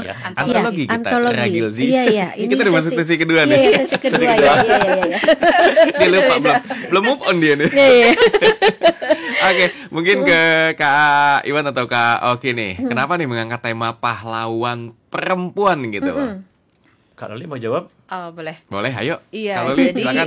ya. Antologi kita, antologi. Ragilzi. Iya. Ini kita udah masuk sesi kedua nih. Iya, sesi kedua ya. Iya. Dia lupa belum move on dia nih. Iya. Oke, mungkin ke Kak Iwan atau Kak Oki nih. Kenapa nih mengangkat tema pahlawan perempuan gitu loh? Kak Loli mau jawab? Oh, boleh. Boleh, ayo. Iya, Kak Loli, jadi silakan.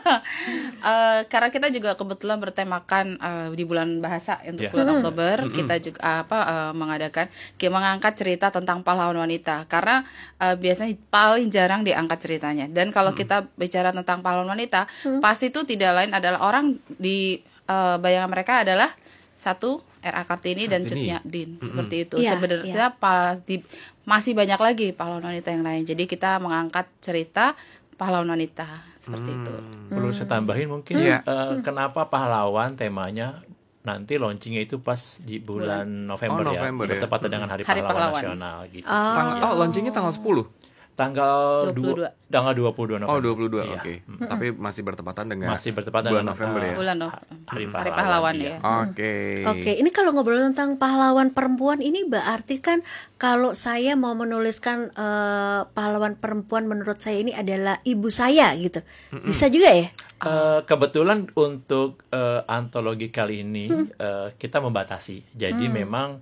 karena kita juga kebetulan bertemakan di bulan bahasa untuk Yeah. bulan Oktober, kita juga mengangkat cerita tentang pahlawan wanita karena biasanya paling jarang diangkat ceritanya. Dan kalau kita bicara tentang pahlawan wanita, pasti itu tidak lain adalah orang di bayangan mereka adalah satu R.A. Kartini dan Cut Nyak-Dien seperti itu. Iya, Sebenarnya masih banyak lagi pahlawan wanita yang lain. Jadi kita mengangkat cerita pahlawan wanita seperti itu. Perlu saya tambahin mungkin kenapa pahlawan temanya nanti launchingnya itu pas di bulan November, November ya. Bertepatan dengan Hari Hari Pahlawan Pahlawan Nasional gitu. Launchingnya tanggal 10. Tanggal 22. Tanggal 22 November. Oh, 22. Iya. Oke. Tapi masih bertepatan dengan bertepatan bulan dengan November ya. Bulan Hari Hari Pahlawan iya. ya. Oke, ini kalau ngobrol tentang pahlawan perempuan ini berarti kan kalau saya mau menuliskan pahlawan perempuan menurut saya ini adalah ibu saya gitu. Bisa juga ya? Kebetulan untuk antologi kali ini kita membatasi. Jadi memang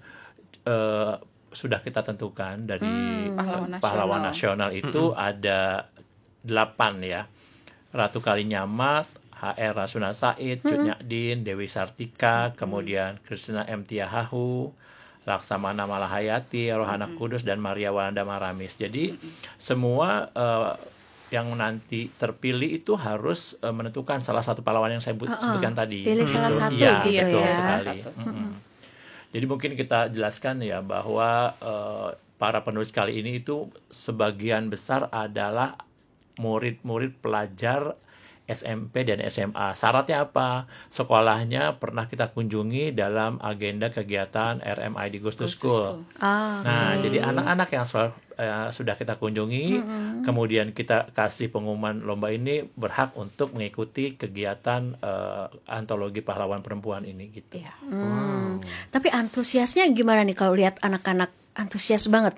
sudah kita tentukan dari pahlawan nasional itu ada 8 ya. Ratu Kalinyamat, HR Rasuna Said, Cut Nyak-Dien, Dewi Sartika, kemudian Kristina M. Tiahahu, Laksamana Malahayati, Rohana Kudus, dan Maria Walanda Maramis. Jadi semua yang nanti terpilih itu harus menentukan salah satu pahlawan yang saya sebutkan tadi. Pilih salah satu ya, gitu betul ya. sekali. Jadi mungkin kita jelaskan ya bahwa para penulis kali ini itu sebagian besar adalah murid-murid pelajar SMP dan SMA. Syaratnya apa? Sekolahnya pernah kita kunjungi dalam agenda kegiatan RMID Goes to School. Nah, jadi anak-anak yang sudah kita kunjungi, kemudian kita kasih pengumuman lomba ini berhak untuk mengikuti kegiatan antologi pahlawan perempuan ini gitu. Iya. Tapi antusiasnya gimana nih kalau lihat anak-anak antusias banget?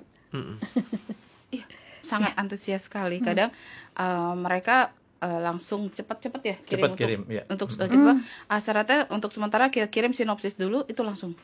Iya, sangat antusias sekali. Kadang mereka langsung cepat-cepat ya kirim ya. Untuk syaratnya untuk sementara kita kirim sinopsis dulu itu langsung.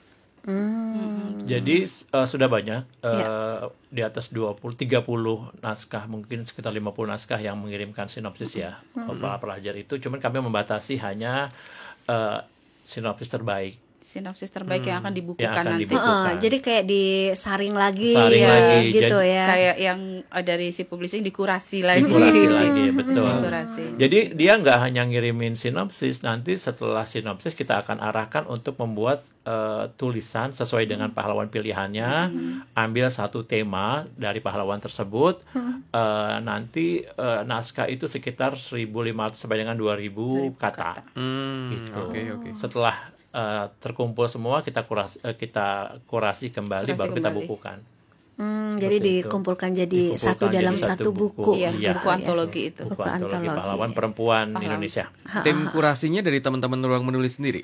Jadi sudah banyak di atas 30 naskah, mungkin sekitar 50 naskah yang mengirimkan sinopsis ya para pelajar itu. Cuman kami membatasi hanya sinopsis terbaik. Sinopsis terbaik yang akan dibukukan nanti. Jadi kayak disaring lagi, gitu jadi, ya. Kayak yang dari si publishing dikurasi lagi. Betul. Jadi dia nggak hanya ngirimin sinopsis, nanti setelah sinopsis kita akan arahkan untuk membuat tulisan sesuai dengan pahlawan pilihannya, ambil satu tema dari pahlawan tersebut, nanti naskah itu sekitar 1.500 sampai dengan 2.000 kata. Gitu. Okay. Setelah terkumpul semua kita kurasi kembali baru kita bukukan. Jadi dikumpulkan jadi satu dalam satu buku. Iya, buku antologi itu. Buku antologi pahlawan perempuan Indonesia. Tim kurasinya dari teman-teman Ruang Menulis sendiri?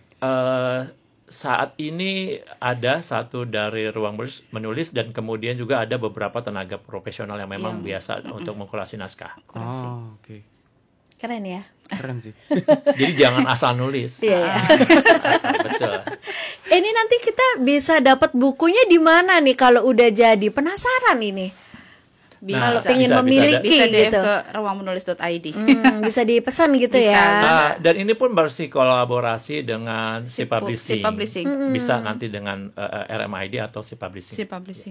Saat ini ada satu dari Ruang Menulis dan kemudian juga ada beberapa tenaga profesional yang memang biasa untuk mengkurasi naskah. Oke. Keren ya. Keren sih. Jadi jangan asal nulis. Iya. Betul. Ini nanti kita bisa dapat bukunya di mana nih kalau udah jadi? Penasaran ini. Kalau pengen memiliki bisa DM gitu. ke ruangmenulis.id. Bisa dipesan gitu ya. Dan ini pun bersih kolaborasi dengan si publishing. Bisa nanti dengan RMID atau si publishing.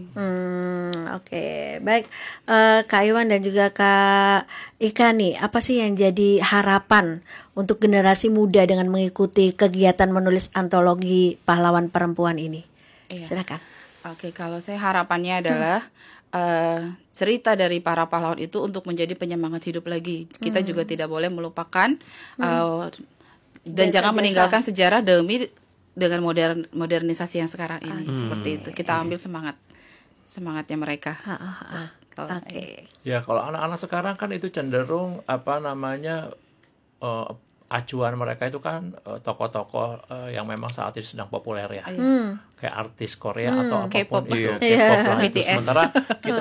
Oke. Baik, Kak Iwan dan juga Kak Ika nih, apa sih yang jadi harapan untuk generasi muda dengan mengikuti kegiatan menulis antologi pahlawan perempuan ini? Silakan. Oke, kalau saya harapannya adalah cerita dari para pahlawan itu untuk menjadi penyemangat hidup lagi. Kita juga tidak boleh melupakan dan jangan meninggalkan sejarah dengan modernisasi yang sekarang ini. Seperti itu. Kita ambil semangatnya mereka. Ya, kalau anak-anak sekarang kan itu cenderung acuan mereka itu kan tokoh-tokoh yang memang saat ini sedang populer ya, kayak artis Korea atau apapun K-pop. itu, K-pop lah itu. BTS. Sementara kita